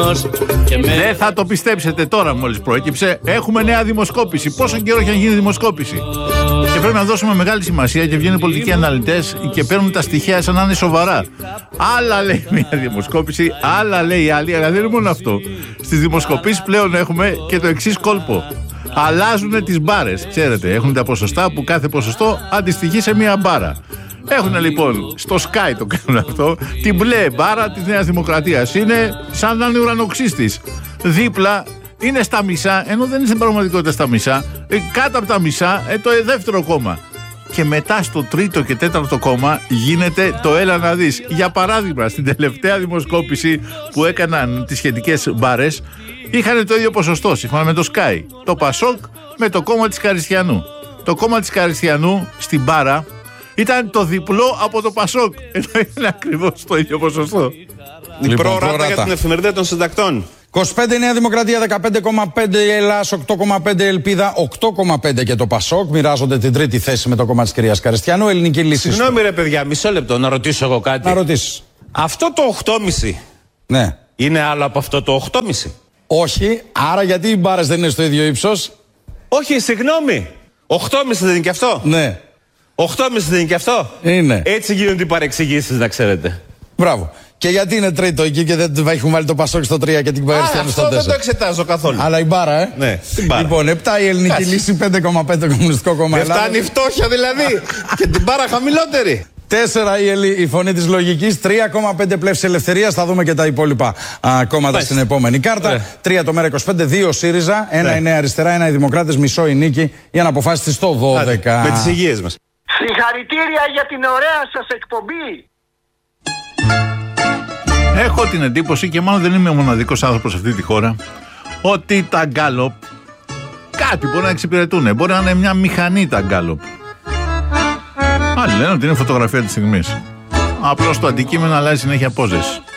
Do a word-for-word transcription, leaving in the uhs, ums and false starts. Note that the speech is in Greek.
Δεν θα το πιστέψετε τώρα, μόλις προέκυψε. Έχουμε νέα δημοσκόπηση. Πόσο καιρό έχει γίνει δημοσκόπηση? Και πρέπει να δώσουμε μεγάλη σημασία και βγαίνουν οι πολιτικοί αναλυτές και παίρνουν τα στοιχεία σαν να είναι σοβαρά. Άλλα λέει μια δημοσκόπηση, άλλα λέει η άλλη. Αλλά δεν είναι μόνο αυτό. Στις δημοσκοπήσεις πλέον έχουμε και το εξής κόλπο. Αλλάζουν τις μπάρες. Ξέρετε, έχουν τα ποσοστά που κάθε ποσοστό αντιστοιχεί σε μια μπάρα. Έχουν λοιπόν στο Sky το κάνουν αυτό, την μπλε μπάρα της Νέας Δημοκρατίας. Είναι σαν να είναι ουρανοξύστης. Δίπλα είναι στα μισά, ενώ δεν είναι στην πραγματικότητα στα μισά. Ε, κάτω από τα μισά ε, το δεύτερο κόμμα. Και μετά στο τρίτο και τέταρτο κόμμα γίνεται το έλα να δεις. Για παράδειγμα, στην τελευταία δημοσκόπηση που έκαναν τις σχετικές μπάρες, είχαν το ίδιο ποσοστό σύμφωνα με το Sky. Το Πασόκ με το κόμμα της Καριστιανού. Το κόμμα της Καριστιανού στην μπάρα ήταν το διπλό από το Πασόκ. Ενώ είναι ακριβώς το ίδιο ποσοστό. Η λοιπόν, προράτα για την εφημερίδα των συντακτών. είκοσι πέντε Νέα Δημοκρατία, δεκαπέντε κόμμα πέντε Ελλάς, οκτώ κόμμα πέντε Ελπίδα, οκτώ κόμμα πέντε και το Πασόκ. Μοιράζονται την τρίτη θέση με το κόμμα της κυρίας Καριστιανού. Ελληνική λύση. Συγγνώμη ρε παιδιά, μισό λεπτό να ρωτήσω εγώ κάτι. Να ρωτήσεις. Αυτό το οκτώ κόμμα πέντε ναι. είναι άλλο από αυτό το οκτώ κόμμα πέντε? Όχι, άρα γιατί οι μπάρες δεν είναι στο ίδιο ύψος? Όχι, συγγνώμη. οκτώ κόμμα πέντε δεν είναι και αυτό? Ναι. οκτώ κόμμα πέντε δεν είναι και αυτό? Είναι. Έτσι γίνονται οι παρεξηγήσεις, να ξέρετε. Μπράβο. Και γιατί είναι τρίτο εκεί και δεν έχουν βάλει το Πασόκ στο τρία και την Καριστιανού στο τέσσερα? Αυτό δεν το εξετάζω καθόλου. Αλλά η μπάρα, ε. Ναι, την μπάρα. Λοιπόν, επτά η Ελληνική Κάτσε. Λύση, πέντε κόμμα πέντε Κομμουνιστικό Κόμμα Ελλάδα. Δεν φτάνει η φτώχεια δηλαδή. Και την μπάρα χαμηλότερη. τέσσερα η, Ελλη... η Φωνή της Λογικής, τρία κόμμα πέντε Πλεύση Ελευθερίας. Θα δούμε και τα υπόλοιπα α, κόμματα Μάλιστα. Στην επόμενη κάρτα. Yeah. τρία το Μέρα είκοσι πέντε, δύο ΣΥΡΙΖΑ, ένα yeah. η Νέα Αριστερά, ένα οι Δημοκράτες, μισό η Νίκη για να αποφάσισε στο δώδεκα. Yeah. Με τις υγείες μας. Συγχαρητήρια για την ωραία σας εκπομπή. Έχω την εντύπωση, και μάλλον δεν είμαι ο μοναδικός άνθρωπος σε αυτή τη χώρα, ότι τα γκάλοπ κάτι μπορεί να εξυπηρετούν. Μπορεί να είναι μια μηχανή τα γκάλοπ. Άλλοι λένε ότι είναι φωτογραφία της στιγμής. Απλώς το αντικείμενο αλλάζει συνέχεια πόζες.